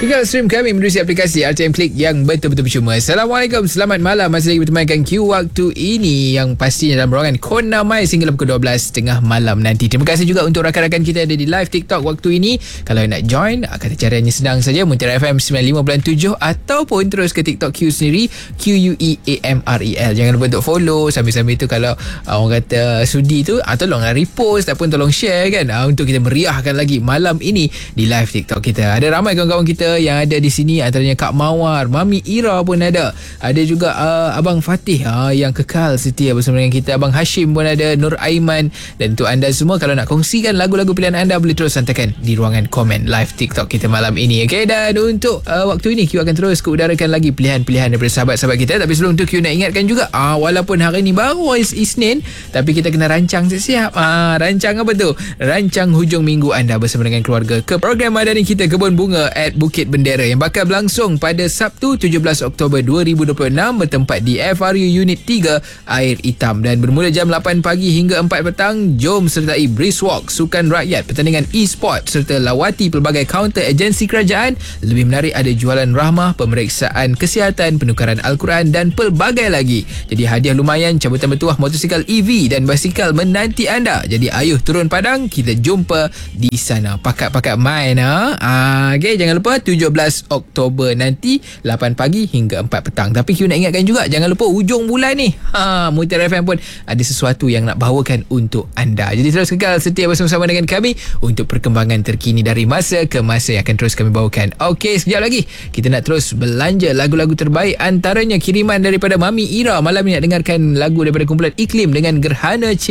Tinggal stream kami menerusi aplikasi RTM Click yang betul-betul percuma. Assalamualaikum, selamat malam. Masih lagi bertemankan Q waktu ini yang pastinya dalam ruangan Kona Mai sehingga pukul 12 tengah malam nanti. Terima kasih juga untuk rakan-rakan kita ada di live TikTok waktu ini. Kalau nak join, kata caranya senang saja. Muntera FM 95.7 ataupun terus ke TikTok Q sendiri, QUEAMREL. Jangan lupa untuk follow. Sambil-sambil tu kalau orang kata sudi tu, tolonglah repost ataupun tolong share kan, untuk kita meriahkan lagi malam ini di live TikTok kita. Ada ramai kawan-kawan kita yang ada di sini, antaranya Kak Mawar, Mami Ira pun ada. Ada juga Abang Fatih yang kekal setia bersama dengan kita. Abang Hashim pun ada, Nur Aiman. Dan untuk anda semua, kalau nak kongsikan lagu-lagu pilihan anda, boleh terus hantarkan di ruangan komen live TikTok kita malam ini. Okay, dan untuk waktu ini Q akan terus keudarakan lagi pilihan-pilihan daripada sahabat-sahabat kita. Tapi sebelum tu Q nak ingatkan juga, walaupun hari ni baru Isnin, tapi kita kena rancang siap-siap. Rancang apa tu? Rancang hujung minggu anda bersama dengan keluarga ke program madani kita Kebun Bunga at Bukit Bendera yang bakal berlangsung pada Sabtu 17 Oktober 2026 bertempat di FRU Unit 3 Air Hitam dan bermula jam 8 pagi hingga 4 petang. Jom sertai Brisk Walk, sukan rakyat, pertandingan e-sport serta lawati pelbagai kaunter agensi kerajaan. Lebih menarik, ada jualan rahmah, pemeriksaan kesihatan, penukaran Al-Quran dan pelbagai lagi. Jadi hadiah lumayan, cabutan bertuah motosikal EV dan basikal menanti anda. Jadi ayuh turun padang, kita jumpa di sana. Pakat-pakat main okay, jangan lupa 17 Oktober nanti 8 pagi hingga 4 petang. Tapi Q nak ingatkan juga, jangan lupa hujung bulan ni Muntera FM pun ada sesuatu yang nak bawakan untuk anda. Jadi terus kekal setia bersama-sama dengan kami untuk perkembangan terkini dari masa ke masa yang akan terus kami bawakan. Okey, sekejap lagi kita nak terus belanja lagu-lagu terbaik, antaranya kiriman daripada Mami Ira. Malam ni nak dengarkan lagu daripada kumpulan Iklim dengan Gerhana Cinta.